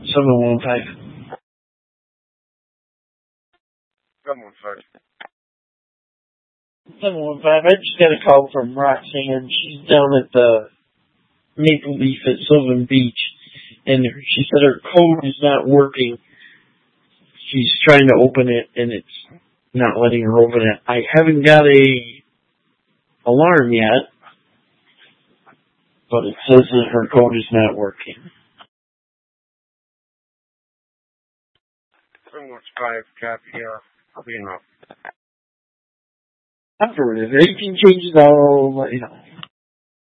715. 715. 715. I just got a call from Roxanne. She's down at the Maple Leaf at Sylvan Beach, and she said her code is not working. She's trying to open it, and it's not letting her open it. I haven't got a alarm yet, but it says that her code is not working. 715, copy, I'll be enough. Afterward, if anything changes, I'll let you know.